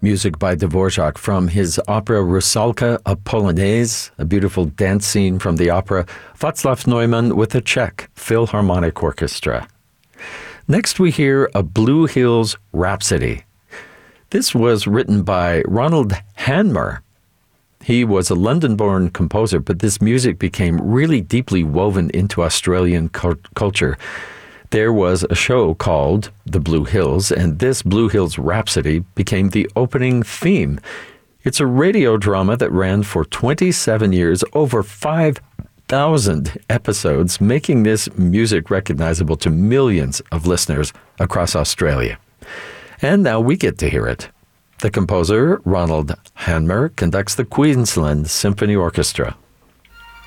music by Dvorak from his opera Rusalka, a Polonaise, a beautiful dance scene from the opera, Václav Neumann with the Czech Philharmonic Orchestra. Next we hear a Blue Hills Rhapsody. This was written by Ronald Hanmer. He was a London-born composer, but this music became really deeply woven into Australian culture. There was a show called The Blue Hills, and this Blue Hills Rhapsody became the opening theme. It's a radio drama that ran for 27 years, over 5,000 episodes, making this music recognizable to millions of listeners across Australia. And now we get to hear it. The composer, Ronald Hanmer, conducts the Queensland Symphony Orchestra.